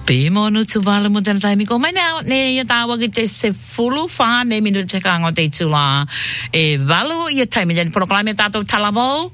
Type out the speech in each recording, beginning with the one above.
Pimonu Tuvalu mo tena taimi ko. Mai nea ne ia tawa ki te se fulu wha ne minu te kanga o te tula. E valu ia taimi jani proklami tātou talamo.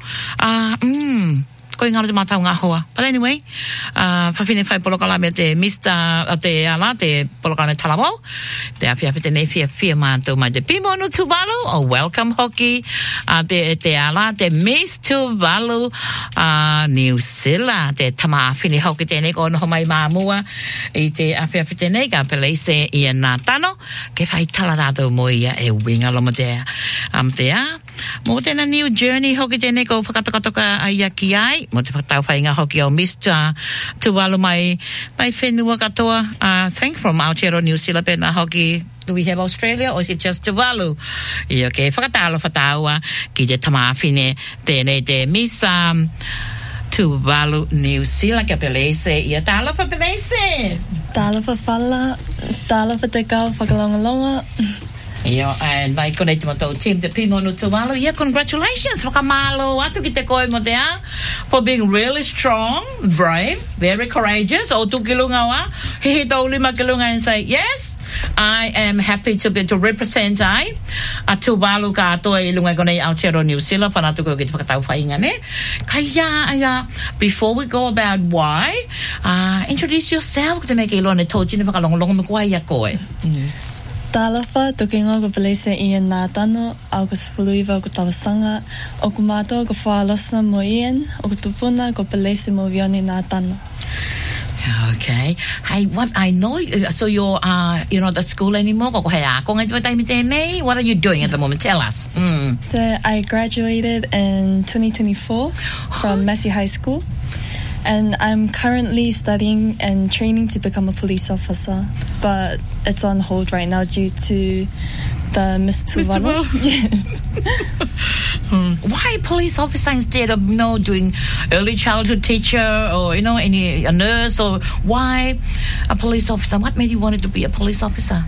Ko i ngaro te mātau ngā hoa. But anyway, whawhine whai polokalame te te ala, te polokalame talamo. Te awhiawhi te ne whia mātou mai te Pimonu Tuvalu, o welcome hoki. Te ala, te Miss Tuvalu, New Zealand. Te tama awhine hoki tēnei ko noho mai māmua. I te awhiawhi tēnei, ka peleise i nā tano. Ke whai tala rātou mo ia e winga lomo te a. Mō tēnā new journey hoki tēnei ko whakatokatoka ai aki ai. Mō te whakatau whainga hoki o Mr. Tuvalu mai whenua katoa. Thank from Aotearoa New Zealand pēnā hoki. Do we have Australia or is it just Tuvalu? I okay, whakatalo whataua ki te tamawhine tēnei te Miss Tuvalu New Zealand ka pelese. Ia tāla wha pelese. Tāla wha whala, tāla wha te kau whakalongalonga. Yeah, and vai konei te matou team te Pimonu Tuvalu. Yeah, congratulations. Whakamalo atu ki te koe mo te a for being really strong, brave, very courageous. O tu kilunga wa. Hihi tau 5 kilunga and say, yes, I am happy to represent a Tuvalu ka atoa I lunga konei Aotearoa New Zealand. Whanatu ko ki te whakatau whainga ne. Kaya, before we go about why, introduce yourself. Te meke ilo ne tōtine whakalongolongo me kua ia koe. Tālawha, toke ngā ko pelese Ian nā tano, au ko sepuluiwa ko tawasanga, o ko mātua ko whaalosna mo Ian, o ko tupuna ko pelese mo Vioni nā tano. Okay. Hey, what I know, so you're not at school anymore? What are you doing at the moment? Tell us. So I graduated in 2024 from Massey High School. And I'm currently studying and training to become a police officer, but it's on hold right now due to the Miss Tuvalu. Yes. Why police officer instead of doing early childhood teacher or a nurse, or why a police officer? What made you want to be a police officer?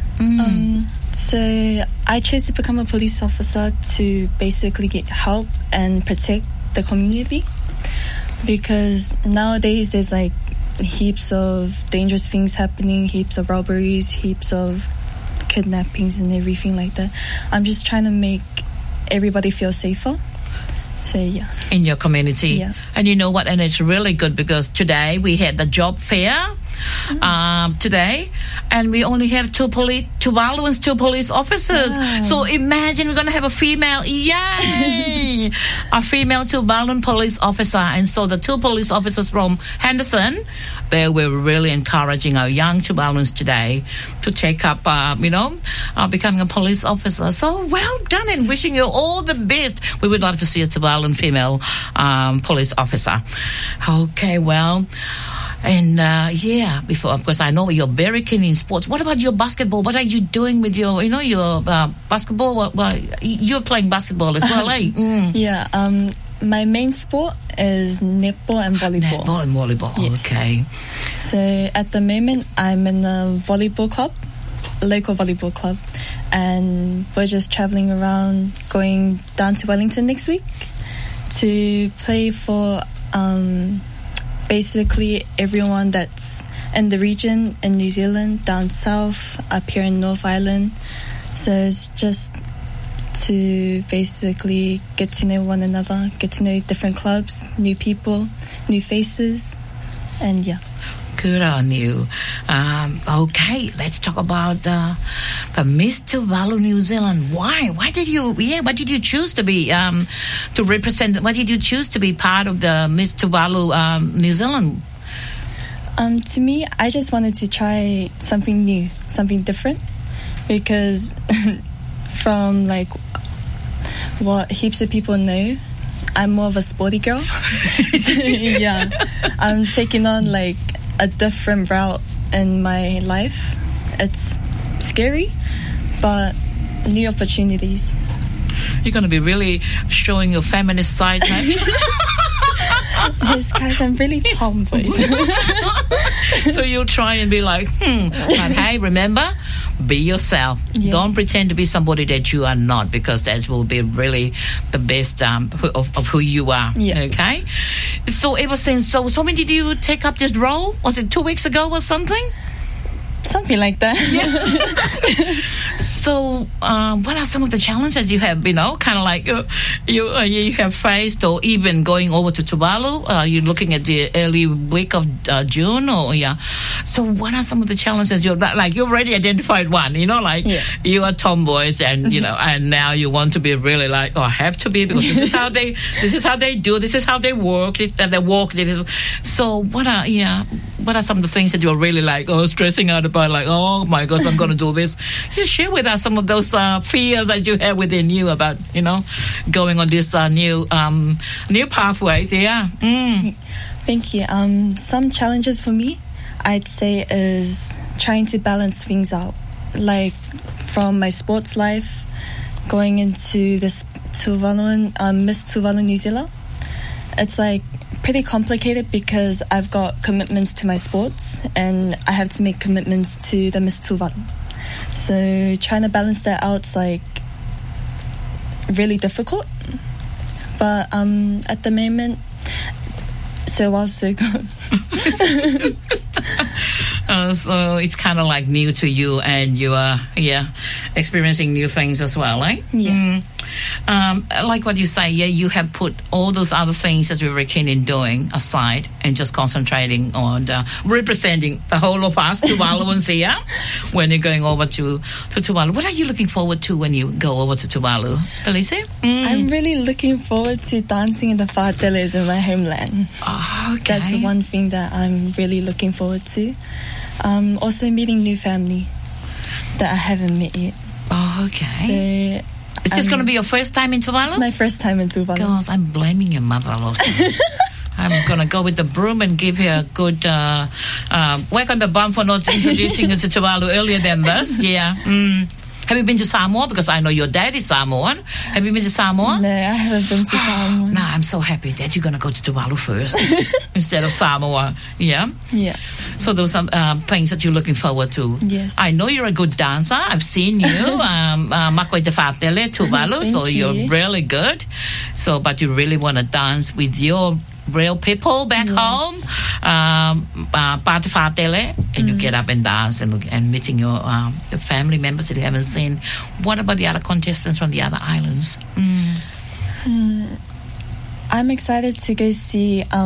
So I chose to become a police officer to basically get help and protect the community. Because nowadays there's like heaps of dangerous things happening, heaps of robberies, heaps of kidnappings and everything like that. I'm just trying to make everybody feel safer. So yeah. In your community. Yeah. And you know what? And it's really good because today we had the job fair. Today, and we only have two Tuvaluans, 2 police officers. Wow. So imagine we're going to have a female, yay! A female Tuvaluan police officer. And so the 2 police officers from Henderson, they were really encouraging our young Tuvaluans today to take up, becoming a police officer. So well done, and wishing you all the best. We would love to see a Tuvaluan female police officer. Okay, well. And before, of course, I know you're very keen in sports. What about your basketball? What are you doing with your basketball? Well, you're playing basketball as well, eh? Yeah. My main sport is netball and volleyball. Netball and volleyball. Yes. Okay. So at the moment, I'm in a volleyball club, a local volleyball club, and we're just traveling around, going down to Wellington next week to play for. Basically everyone that's in the region in New Zealand, down south, up here in North Island. So it's just to basically get to know one another, get to know different clubs, new people, new faces, and yeah. Good on you. Okay, let's talk about the Miss Tuvalu New Zealand. Why did you choose to be to represent? Why did you choose to be part of the Miss Tuvalu New Zealand? To me, I just wanted to try something new, something different, because from like what heaps of people know, I'm more of a sporty girl. So, yeah, I'm taking on like a different route in my life. It's scary, but new opportunities. You're going to be really showing your feminist side, right? Yes, guys, I'm really tomboy. So you'll try and be like, but hey, remember, be yourself. Yes. Don't pretend to be somebody that you are not, because that will be really the best of who you are. Yeah. Okay. So ever since, so when did you take up this role? Was it 2 weeks ago or something? Something like that. So, what are some of the challenges you have, kind of like you have faced, or even going over to Tuvalu? You're looking at the early week of June, So, what are some of the challenges you've already identified one? You are tomboys, and and now you want to be really like, I have to be, because this is how they do, this is how they work, they walk. So, what are some of the things that you're really like, stressing out about, like, oh my gosh, I'm going to do this? You share with us some of those fears that you have within you about, going on this new pathways. Yeah. Thank you. Some challenges for me, I'd say, is trying to balance things out, like from my sports life, going into this Tuvalu, Miss Tuvalu New Zealand. It's like pretty complicated because I've got commitments to my sports and I have to make commitments to the Miss Tuvalu. So trying to balance that out is like really difficult. But at the moment, so well, so good. So it's kind of like new to you, and you are experiencing new things as well, right? Yeah. Like what you say, you have put all those other things that we were keen in doing aside and just concentrating on representing the whole of us, Tuvaluans here, when you're going over to Tuvalu. What are you looking forward to when you go over to Tuvalu, Felicia? I'm really looking forward to dancing in the whāteles in my homeland. Oh, okay. That's one thing that I'm really looking forward to. Also meeting new family that I haven't met yet. Oh, okay. So is this going to be your first time in Tuvalu? It's my first time in Tuvalu. Girls, I'm blaming your mother also. I'm going to go with the broom and give her a good whack on the bum for not introducing her to Tuvalu earlier than this. Yeah. Have you been to Samoa? Because I know your dad is Samoan. Have you been to Samoa? No, I haven't been to Samoa. No, I'm so happy that you're going to go to Tuvalu first instead of Samoa. Yeah? Yeah. So those are things that you're looking forward to. Yes. I know you're a good dancer. I've seen you. Makoi te whātele, Tuvalu. So you're really good. So, but you really want to dance with your real people back home, Pāti Whātele, and you get up and dance and meeting your family members that you haven't seen. What about the other contestants from the other islands? I'm excited to go see how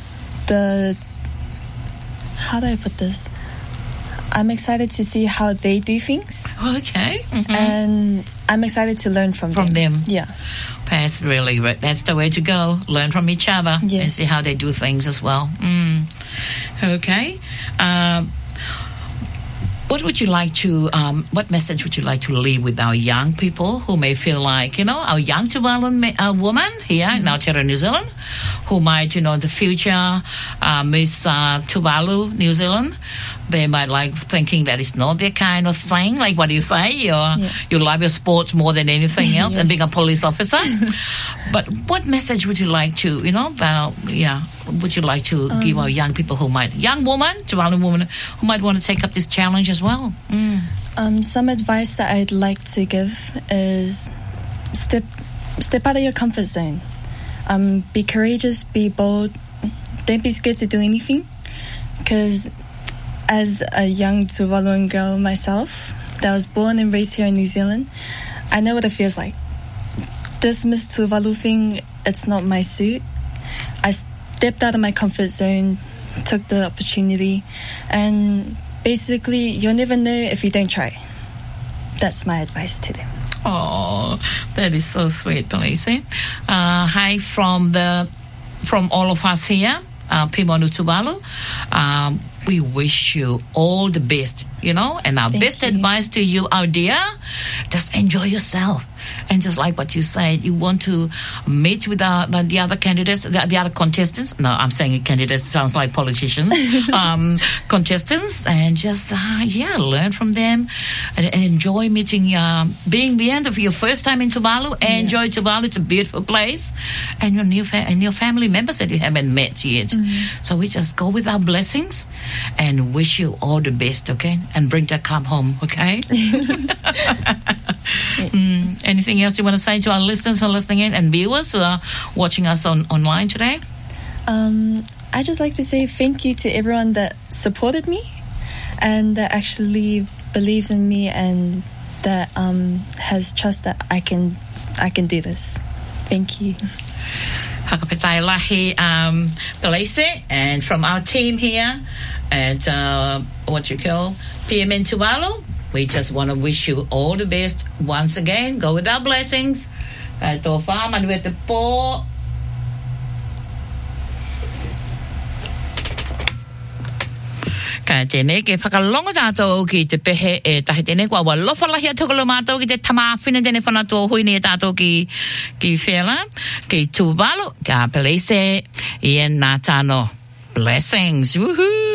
do I put this? I'm excited to see how they do things. Okay. Mm-hmm. And I'm excited to learn from them. Yeah. That's really right. That's the way to go. Learn from each other and see how they do things as well. Okay. What would you like to, what message would you like to leave with our young people who may feel like, our young Tuvaluan woman here in Aotearoa, New Zealand, who might, in the future, Miss Tuvalu, New Zealand, they might like thinking that it's not their kind of thing. Like what do you say? You love your sports more than anything else and being a police officer. But what message would you like to, would you like to give our young people young woman, Tuvaluan woman, who might want to take up this challenge as well? Some advice that I'd like to give is step out of your comfort zone. Be courageous, be bold. Don't be scared to do anything. Because as a young Tuvaluan girl myself that was born and raised here in New Zealand, I know what it feels like. This Miss Tuvalu thing, it's not my suit. I stepped out of my comfort zone, took the opportunity, and basically you'll never know if you don't try. That's my advice to them. Oh, that is so sweet, Felicia. Hi from all of us here, Pimonu Tuvalu. We wish you all the best, and our best advice to you, our dear, just enjoy yourself. And just like what you said, you want to meet with the other candidates, the other contestants. No, I'm saying candidates sounds like politicians. Contestants, and just, learn from them and enjoy meeting, being the end of your first time in Tuvalu. Enjoy Tuvalu. It's a beautiful place. And your family members that you haven't met yet. So we just go with our blessings and wish you all the best, okay? And bring that cup home, okay? Anything else you want to say to our listeners who are listening in and viewers who are watching us online today? I just like to say thank you to everyone that supported me and that actually believes in me and that has trust that I can do this. Thank you. Hakapetai lahi Pelese, and from our team here at PMN Tuvalu, we just want to wish you all the best once again. Go with our blessings. Tō wha manue te pō. Ka tēnei ke whakalongo tātou ki te pehe e tahi tēnei kua walofa lahi a tukalo mātou ki te tamāwhina tēnei whanatoa hui ni tātou ki whela, ki Tuvalu, ka Pelese, i nā tāno. Blessings. Woohoo!